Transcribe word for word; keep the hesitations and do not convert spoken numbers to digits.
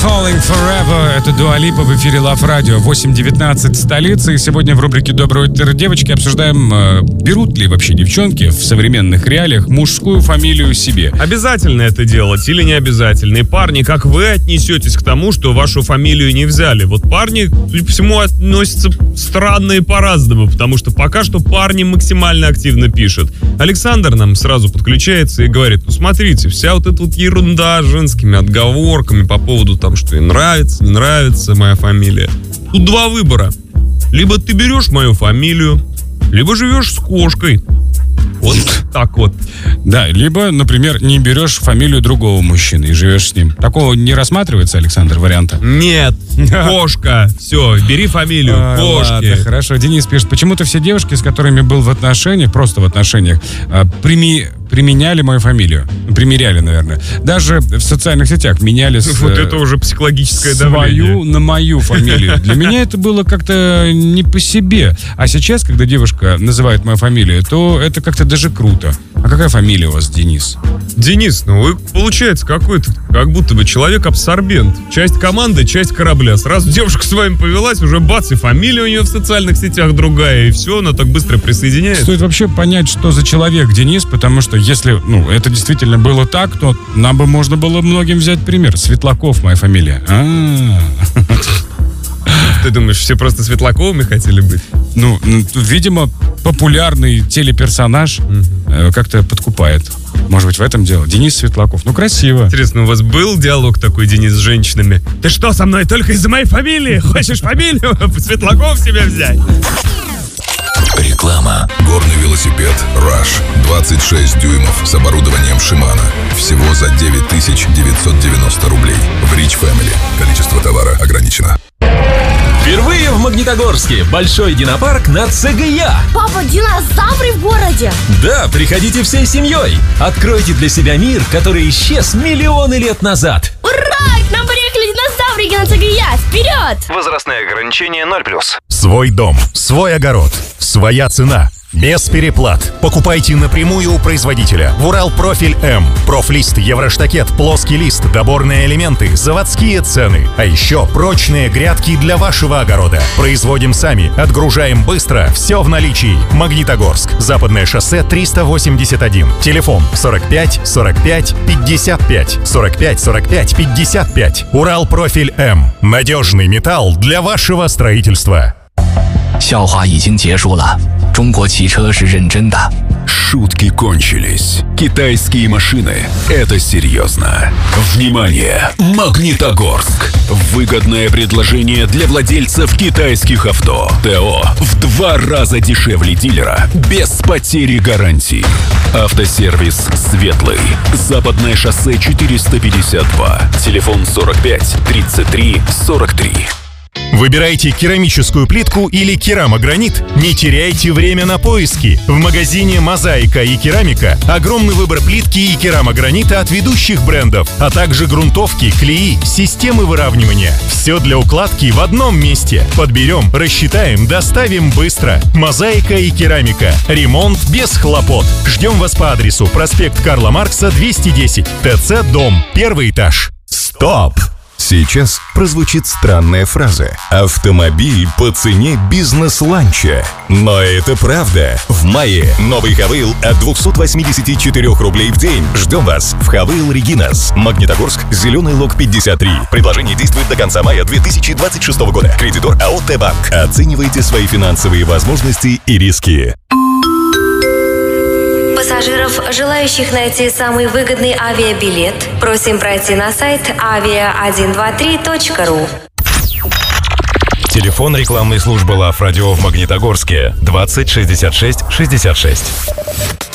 Falling Forever. Это Дуа Липа в эфире Love Radio. восемь девятнадцать столица. И сегодня в рубрике «Доброе утро, девочки» обсуждаем, э, берут ли вообще девчонки в современных реалиях мужскую фамилию себе. Обязательно это делать или не обязательно? И парни, как вы отнесетесь к тому, что вашу фамилию не взяли? Вот парни, судя по всему, относятся странно и по-разному, потому что пока что парни максимально активно пишут. Александр нам сразу подключается и говорит: ну смотрите, вся вот эта вот ерунда с женскими отговорками по поводу там, что ей нравится, не нравится моя фамилия. Тут два выбора. Либо ты берешь мою фамилию, либо живешь с кошкой. Вот так вот. Да, либо, например, не берешь фамилию другого мужчины и живешь с ним. Такого не рассматривается, Александр, варианта? Нет, кошка. Все, бери фамилию, а, кошки. Ладно, хорошо. Денис пишет: почему-то все девушки, с которыми был в отношениях, просто в отношениях, прими... применяли мою фамилию. Примеряли, наверное. Даже в социальных сетях меняли с, вот это уже психологическое свою давление. на мою фамилию. Для меня это было как-то не по себе. А сейчас, когда девушка называет мою фамилию, то это как-то даже круто. А какая фамилия у вас, Денис? Денис, ну вы, получается, какой-то, как будто бы человек-абсорбент. Часть команды, часть корабля. Сразу девушка с вами повелась, уже бац, и фамилия у нее в социальных сетях другая, и все, она так быстро присоединяется. Стоит вообще понять, что за человек Денис, потому что если, ну, это действительно было так, то нам бы можно было многим взять пример. Светлаков моя фамилия. А-а-а. Ты думаешь, все просто Светлаковыми хотели быть? Ну, видимо, популярный телеперсонаж mm-hmm. как-то подкупает. Может быть, в этом дело. Денис Светлаков. Ну, красиво. Интересно, у вас был диалог такой, Денис, с женщинами? Ты что, со мной только из-за моей фамилии? Хочешь фамилию Светлаков себе взять? Реклама. Горный велосипед Rush. двадцать шесть дюймов с оборудованием Shimano. Всего за девять тысяч девятьсот девяносто рублей. В Rich Family. Количество товара ограничено. Впервые в Магнитогорске большой динопарк на ЦГЯ. Папа, динозавры в городе? Да, приходите всей семьей. Откройте для себя мир, который исчез миллионы лет назад. Ура! К нам приехали динозаврики на ЦГЯ. Вперед! Возрастное ограничение ноль плюс. Свой дом, свой огород, своя цена. Без переплат. Покупайте напрямую у производителя. В Уралпрофиль М. Профлист, Евроштакет, плоский лист, доборные элементы, заводские цены. А еще прочные грядки для вашего огорода. Производим сами, отгружаем быстро. Все в наличии. Магнитогорск. Западное шоссе триста восемьдесят один. Телефон сорок пять сорок пять пятьдесят пять. сорок пять сорок пять пятьдесят пять. Уралпрофиль М. Надежный металл для вашего строительства. 笑话已经结束了，中国汽车是认真的。 Шутки кончились. Китайские машины — это серьезно. Внимание! Магнитогорск. Выгодное предложение для владельцев китайских авто. ТО в два раза дешевле дилера, без потери гарантии. Автосервис «Светлый». Западное шоссе четыреста пятьдесят два. Телефон сорок пять тридцать три сорок три. Выбирайте керамическую плитку или керамогранит? Не теряйте время на поиски. В магазине «Мозаика» и «Керамика» огромный выбор плитки и керамогранита от ведущих брендов, а также грунтовки, клеи, системы выравнивания. Все для укладки в одном месте. Подберем, рассчитаем, доставим быстро. «Мозаика» и «Керамика». Ремонт без хлопот. Ждем вас по адресу: проспект Карла Маркса, двести десять, ТЦ «Дом», первый этаж. Стоп! Сейчас прозвучит странная фраза: автомобиль по цене бизнес-ланча. Но это правда. В мае новый Хавейл от двухсот восьмидесяти четырёх рублей в день. Ждем вас в Хавейл Регинас. Магнитогорск, Зеленый Лог пятьдесят три. Предложение действует до конца мая две тысячи двадцать шестого года. Кредитор АО Т-Банк. Оценивайте свои финансовые возможности и риски. Пассажиров, желающих найти самый выгодный авиабилет, просим пройти на сайт авиа один два три точка ру. Телефон рекламной службы Love Radio в Магнитогорске двадцать шестьдесят шесть шестьдесят шесть.